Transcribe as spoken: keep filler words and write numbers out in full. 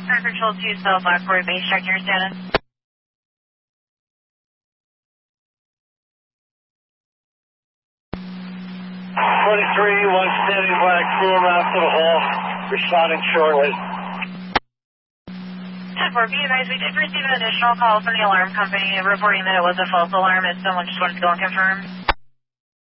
Air Control two, South Blackboard Base, check your status. twenty-three, one standing by, crew around to the hall, responding shortly. ten four, be advised, we did receive an additional call from the alarm company reporting that it was a false alarm, and someone just wanted to go and confirm.